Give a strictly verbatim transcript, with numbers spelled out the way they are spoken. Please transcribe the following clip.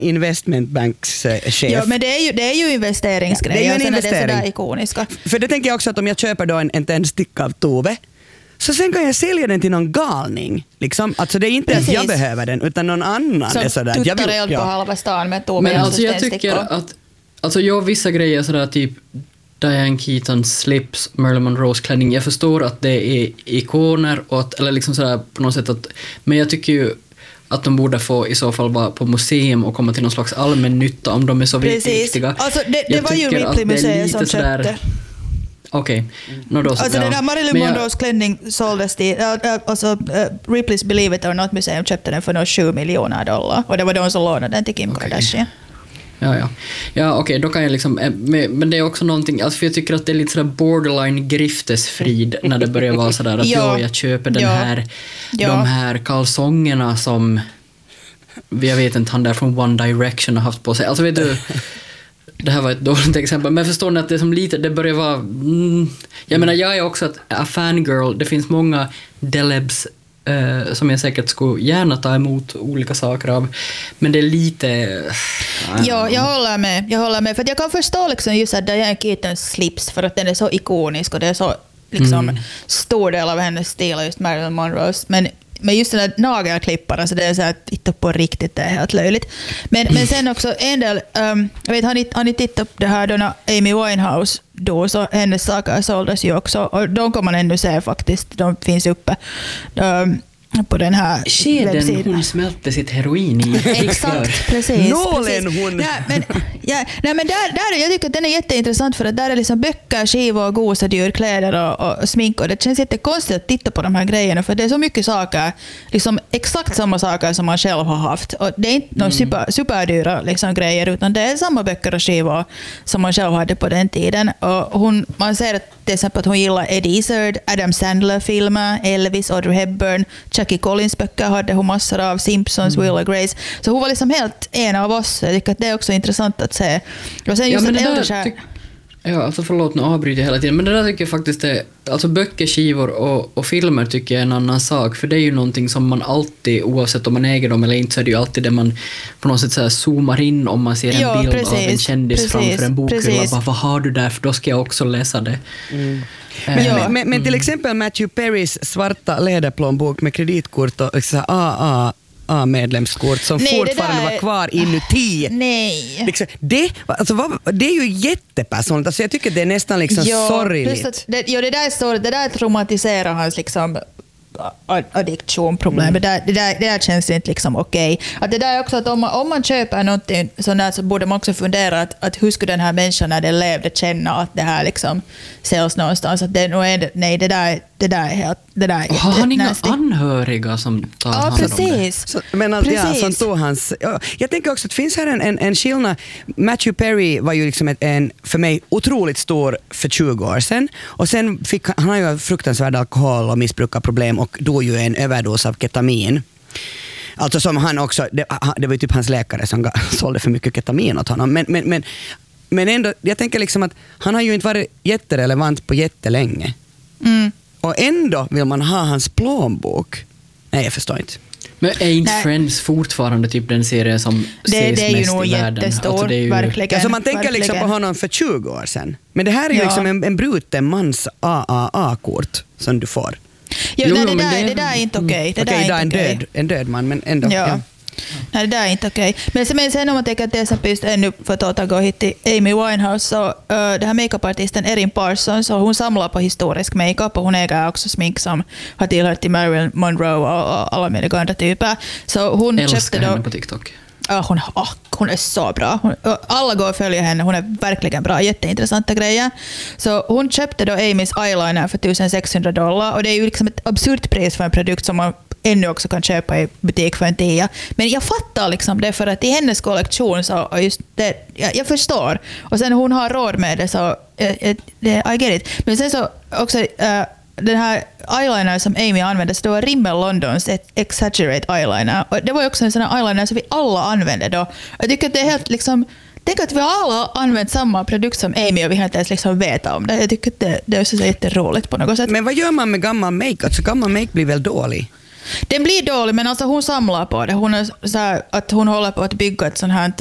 investmentbanks chef. Ja, men det är ju, det är ju investeringsgrejer. Ja, det är ju en och sen investering. Är det så där ikoniska. För det tänker jag också att om jag köper då en, en tändsticka av Tove, så sen kan jag sälja den till någon galning. Liksom. Alltså det är inte Precis. att jag behöver den, utan någon annan. Som är sådär. tuttar Jag vill, eld på ja. halva stan med Tove. Men alltså jag Jönssons tycker tändstickor. att alltså jag vissa grejer sådär typ Diane Keatons slips, Marilyn Monroes klänning. Jag förstår att det är ikoner och att, eller liksom sådär på något sätt att, men jag tycker ju att de borde få i så fall vara på museum och komma till någon slags allmän nytta om de är så Precis. viktiga. Alltså det, det Jag var ju tycker att det är Ripley-museet som lite sådär- köpte. Okej. Okay. Alltså den där Marilyn Men jag- Monroes klänning såldes till, äh, äh, alltså äh, Ripley's Believe It or Not museum köpte den för några sju miljoner dollar. Och det var de som lånade den till Kim Okej. Kardashian. Ja, ja. Ja, okej, då kan jag liksom... eh, Men men det är också någonting... Alltså för jag tycker att det är lite sådär borderline griftesfrid när det börjar vara sådär att Ja. ja, jag köper den Ja. här... Ja. De här kalsongerna som... Jag vet inte, han där från One Direction har haft på sig. Alltså vet du... Det här var ett dåligt exempel. Men förstår ni att det är som lite... Det börjar vara... Mm, jag menar, jag är också ett a fangirl. Det finns många delebs Uh, som jag säkert skulle gärna ta emot olika saker av, men det är lite uh, Ja, jag håller med. Jag håller med. För att jag kan förstå liksom just att Diane Keatons slips, för att den är så ikonisk och det är så liksom Mm. stor del av hennes stil, just Marilyn Monroes. Men, men just den där nagelklipparna, så det är så att titta på riktigt, det är helt löjligt. Men, men sen också en del, um, jag vet, har ni, har ni tittat på det här då när Amy Winehouse då, så hennes saker såldes ju också, och de kan man ännu se faktiskt, de finns uppe um, på den här skeden webbsidan. hon smälte sitt heroin i. Exakt, precis. Nålen precis. hon. Nej, men, ja, nej, men där, där, jag tycker att den är jätteintressant, för att där är liksom böcker, skivor, gosedjur, kläder och, och smink, och det känns jättekonstigt att titta på de här grejerna, för det är så mycket saker, liksom exakt samma saker som man själv har haft, och det är inte några super, superdyra liksom, grejer, utan det är samma böcker och skivor som man själv hade på den tiden. Och hon, man ser att till exempel att hon gillar Eddie Izzard, Adam Sandler-filmer, Elvis, Audrey Hepburn, Jackie Collins böcker hade hon massor av, Simpsons, mm. Will och Grace. Så hon var liksom helt en av oss. Jag tycker att det är också intressant att se. Och sen just Ja, men att det äldre där skär... tyck- Ja, alltså förlåt, nu avbryter jag hela tiden. Men det där tycker jag faktiskt är... Alltså böcker, skivor och, och filmer tycker jag är en annan sak. För det är ju någonting som man alltid, oavsett om man äger dem eller inte, så är det ju alltid det man på något sätt så här zoomar in om man ser en Ja, bild precis, av en kändis precis, framför en bokhylla. precis. Bara, vad har du där? För då ska jag också läsa det. Mm. Eh, Men, Ja. men, men, men till exempel Matthew Perrys svarta läderplånbok med kreditkort och så här A A A-medlemskort som Nej, det fortfarande där- var kvar inuti. Nej. Liksom, det, alltså, vad, det är ju jättepersonligt. Alltså, jag tycker det är nästan liksom Ja, sorgligt. plus att det, ja, det där är så, det där traumatiserar hans liksom ad- addiktionproblem. Mm. Det, där, det, där, det där känns inte liksom okej. Att det där är också att om man, om man köper någonting sånt här, så borde man också fundera att, att hur skulle den här människan när den levde känna att det här liksom säljs någonstans. Att det, nu är det, nej, det där, det där är helt... Det där är och har han inga jättenasty. anhöriga som tar Ja, hand om det? precis. Så, men att, ja, Precis. som tog hans, ja, jag tänker också att det finns här en, en, en skillnad. Matthew Perry var ju liksom ett, en, för mig otroligt stor för tjugo år sedan. Och sen fick han, han har ju fruktansvärda alkohol- och missbrukarproblem och då ju en överdos av ketamin. Alltså som han också, det, han- det var ju typ hans läkare som gav, sålde för mycket ketamin åt honom. Men, men, men, men ändå, jag tänker liksom att han har ju inte varit jätterelevant på jättelänge. Mm. Och ändå vill man ha hans plånbok. Nej, jag förstår inte. Men är inte Nej. Friends fortfarande typ den serien som Det, ses det är ju mest nog i världen? jättestor, Alltså, det är ju... verkligen. Alltså man tänker liksom på verkligen. honom för tjugo år sedan. Men det här är ju Ja. liksom en, en bruten mans A A A-kort som du får. Ja, Jo, nej, jo, det, men där, det- det där är inte okej. Det Okej, där är idag är en inte okej. död, en död man, men ändå. Ja. Ja. Nej, det där är inte okej. Men sen, men sen om man tänker att det är just ännu för att återgå hit till Amy Winehouse, så uh, det här makeupartisten Erin Parsons, så hon samlar på historisk makeup och hon äger också smink som har tillhört till Marilyn Monroe och, och alla möjliga andra typer. Så hon köpte Älskar då... henne på TikTok. Ja, hon, oh, hon är så bra. Hon, alla går och följer henne. Hon är verkligen bra. Jätteintressanta grejer. Så hon köpte då Amys eyeliner för sextonhundra dollar. Och det är ju liksom ett absurt pris för en produkt som man ännu också kan köpa i butik för en tia. Men jag fattar liksom det, för att i hennes kollektion så och just det, jag, jag förstår. Och sen hon har råd med det, så eh, det, I get it. Men sen så också uh, den här eyeliner som Amy använde, så det var Rimmel Londons Exaggerate eyeliner. Och det var ju också en sån här eyeliner som vi alla använde då. Jag tycker att det är helt liksom... Tänk att vi alla har använt samma produkt som Amy och vi har inte ens liksom veta om det. Jag tycker att det, det är så jätteroligt på något sätt. Men vad gör man med gammal make? Alltså gammal make blir väl dålig? Den blir dålig, men alltså hon samlar på det. Hon är så här, att hon håller på att bygga ett sånt här